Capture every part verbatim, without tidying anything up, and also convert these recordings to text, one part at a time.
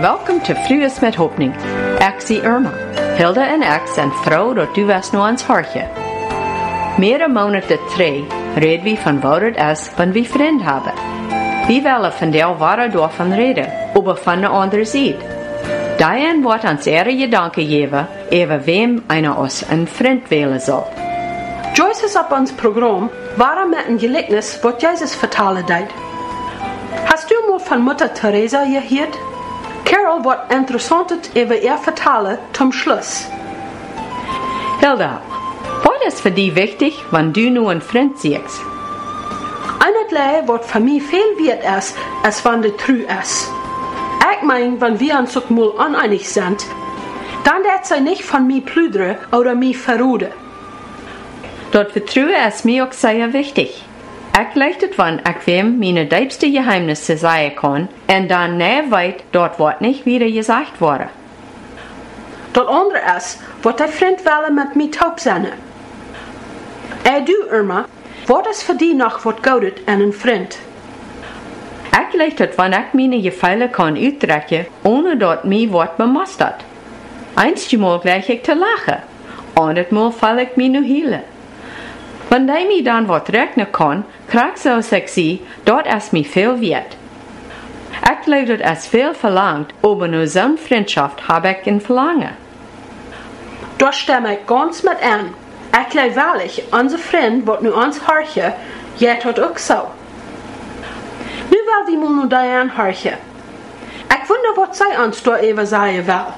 welkom te Vrouwes met Hoopning. Ik zie Irma. Hilda en ik zijn vrouw dat du was nu ons hartje. Meer een maand de twee reden we van wat het is van we vriend hebben. We willen van deel ware door van reden, over van de andere ziet. Daarin wordt ons ihre gedanken geven, over wem einer ons een vriend willen zal. Joyce is op ons programma, waarom met een gelijkenis wat Jezus vertalen deed. Hast du mal von Mutter Teresa gehört? Carol wordt interessant over ihr vertalen zum Schluss. Hilda, wat is voor die wichtig, wanneer du nu een vriend ziet? Einerlei wat voor mij veel wert is, als wanneer de true is. Ik mein, wanneer wir uns ook mal oneinig zijn, dan dat zij niet van mij plüderen oder mij verroeden. Dat vertrouwen is mij ook zeer wichtig. Ik leicht het van, ik wem mijn diepste geheimnisse zeggen kan, en dan nee weet, dat wordt niet wieder gezegd worden. Dat andere is, wat hij vriend willen met mij taub zijn. En du, Irma, wat is voor die nog wat goudet en een vriend? Ik leicht het van, ik mijn gevallen kan uittrekken, ohne dat mij wordt bemasterd. Einstmal gleich ik te lachen, andertmal val ik mij nu hielen. Wanneer mij dan wat rekenen kan, krijg zoals ik zie, dat is mij veel wert. Ik geloof dat es veel verlangt, aber nur zo'n vriendschaft heb ik een verlangen. Daar stem ik ganz met aan. Ik geloof waarlijk, onze vriend wat nu ons hartje, jij dat ook zo. Nu wil die moe nu Diane hartje. Ik wonder wat zij ons daar even zeggen wil.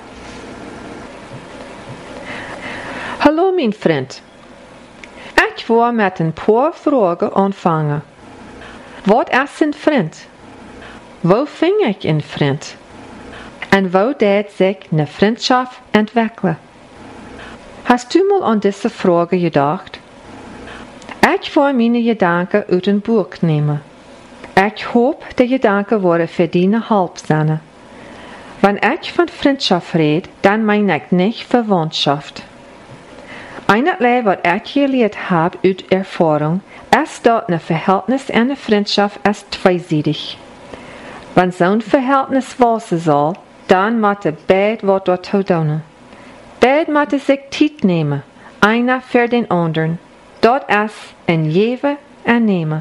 Hallo mijn vriend. Ik wil met een paar vragen aanvangen. Wat is een vriend? Waar ving ik een vriend? En waar deed zich een vriendschap ontwikkelen? Hast u mal aan deze vragen gedacht? Ik wil mijn gedanken uit een boek nemen. Ik hoop de gedanken worden verdienen hulp zijn. Wanneer ik van vriendschap red, dan mein ik niet verwantschap. Einerlei wat ik geleerd heb uit ervaring, is dat een verhältnis en een vriendschap is tweezijdig. Wanneer zo'n verhältnis wassen zal, dan moeten beide wat daartoe doen. Beide moeten zich tijd nemen, einer voor den anderen. Dat is een geven en nemen.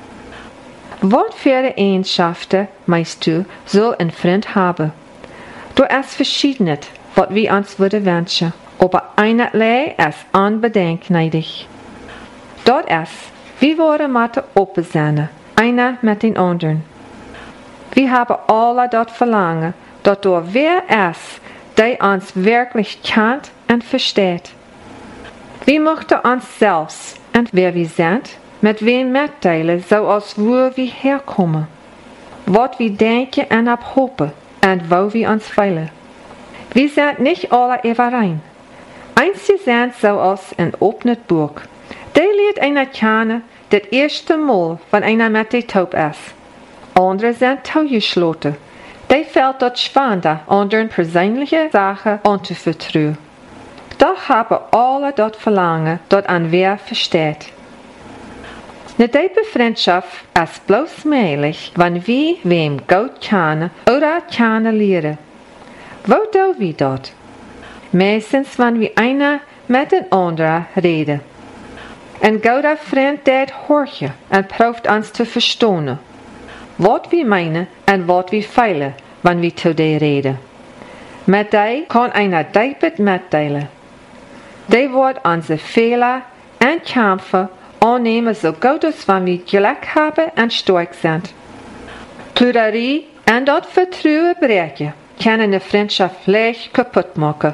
Wat voor de eigenschaften, meist u, zal een vriend hebben? Er is verschiedenes wat we ons willen wensen. Aber einerlei is onbedenknijdig. Dat is, we worden moeten open zijn, einer met den anderen. We hebben alle dat verlangen, dat er wer is, die ons werkelijk kent en versteht. We mochten ons zelfs en wer we zijn, met wem mitteilen, zoals waar we herkomen, wat we denken en op hopen, en waar we ons veilen. We zijn niet alle overeen. Einzig zijn zoals een opnet boek. Die leert einer kennen, dat eerste Mal, van einer met die taub is. Andere zijn toegesloten. Die fällt dat spannender, anderen persoonlijke zaken aan te vertrouwen. Doch hebben alle dat verlangen, dat aan wer versteht. Eine diepe Freundschaft ist bloß möglich, wenn wir wem gut kennen oder kennenlernen. Wo tun wir das? Meistens, wenn wir einer mit den anderen reden. Ein guter Freund deed horchen und proeft uns zu verstehen, wat wir meinen und wat wir feilen, wenn wir zu dir reden. Mit die kann einer diepet mitteilen. Die wird unsere Fehler und Kämpfe annehmen, so gut als wenn wir Glück haben und stark sind. Plüderie und das Vertrauen breken kann eine Freundschaft leicht kaputt machen.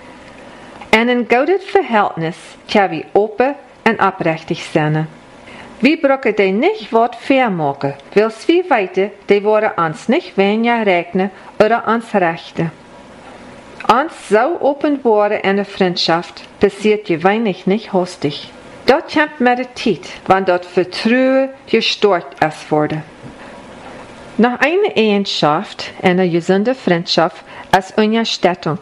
En een gutes Verhältnis kann wir open und aufrichtig sein. Wir brauchen die nicht wat vermachen, weil wir weten, die worden uns nicht weniger rechnen oder uns rechten. Uns so open worden in der Freundschaft passiert gewöhnlich nicht hastig. Das kommt mit der Zeit, wenn das Vertrauen gestärkt ist worden. Noch eine Eigenschaft einer gesunden Freundschaft ist Unterstützung.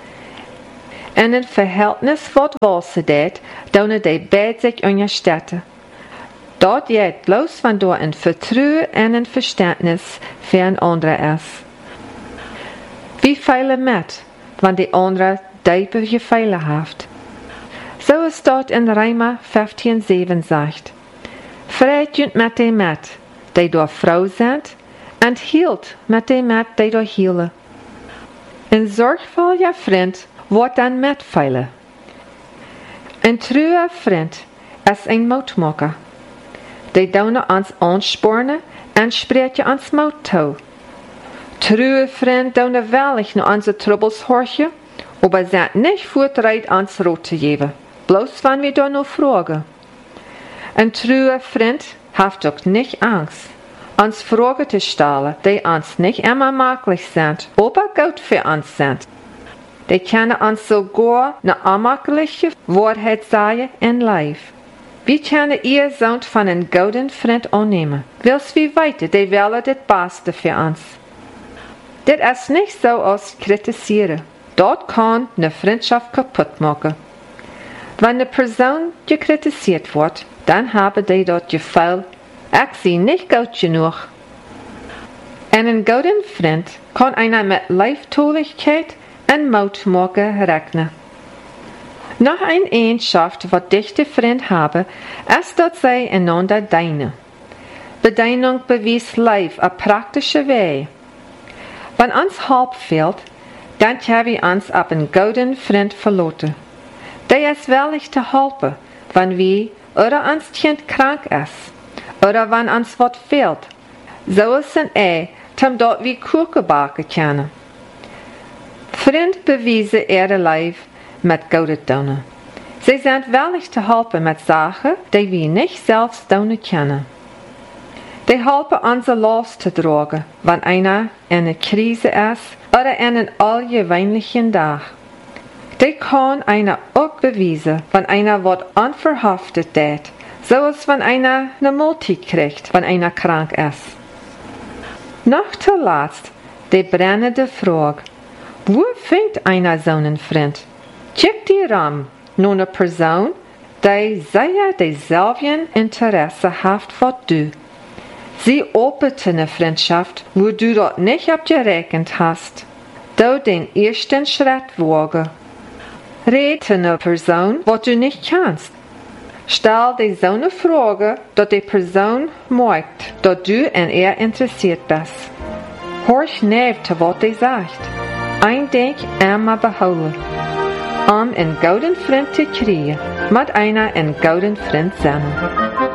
In een verhältnis wat walsen deed, doen die beide zich ondersteunen. Dat jeet bloos waardoor een vertrouwen en een verständnis voor een ander is. Wie viele met, wann die andere diepe gefeile haft. So es dort in Römer vijftien zeven sagt. Vrede junt met die met, die door vrouw zijn, en hield met die met, die door hielen. Een zorgvolle vriend wordt dan met feile. Een trouwe vriend is een moedmaker. Die doen ons aansporen en spreekt je ons moed toe. Trouwe vriend doen wellig naar onze troubles horchen, aber zijn niet voortreid ons rood te geven, bloos wanneer we door nog vragen. Een trouwe vriend heeft ook niet angst, ons vragen te stellen, die ons niet immer makkelijk zijn, aber goed voor ons zijn. Die kunnen ons sogar een aanmakkelijke waarheid zeggen in lijf. We kunnen ihr zoon van een gouden vriend aannemen, wils we weten, die willen het beste voor ons. Dit is niet zoals kritiseren. Dat kan een vriendschap kapot maken. Wanneer de persoon gekritiseerd wordt, dan hebben die dat gevoel, ik zie niet goed genoeg. En een gouden vriend kan einer met lieftoeligheid en moedmaken rekenen. Nog een eigenschap wat dichte vrienden hebben, is dat zij einander dienen. Bedienung bewijst lief op praktische wijze. Wanneer ons hulp fehlt, dan hebben we ons op een gouden vriend verloren. Die is wellig te helpen, wanneer we, oder ons kind krank is, oder wanneer ons wat fehlt. Zo is een ei, omdat we koeken bakken kunnen. Vriend bewijzen ihre lijf met gouden doen. Zij zijn wellig te helpen met zaken die we niet zelfs doen kunnen. Die helpen onze last te dragen, wanneer einer in een crisis is, oder in een algemeenlijke dag. Die kan einer ook bewijzen, wanneer einer wat onverhoftet deed, zoals wanneer einer een multi krijgt, wanneer einer krank is. Nog te laatst, die brennende vraag, wo vindt einer zo'n vriend? Check die ram, naar een persoon, die zeer dezelfde interesse heeft wat du. Sie opent een vriendschap, wo du dat niet op gerekend hast. Du den eersten schritt wagen. Red een persoon wat du niet kannst. Stel die zo'n vragen, dat die persoon merkt, dat du en er interessiert bist. Horch neef te wat die zegt. Ein denk immer behouden. Om een gouden vriend te krijgen, moet einer een gouden vriend zijn.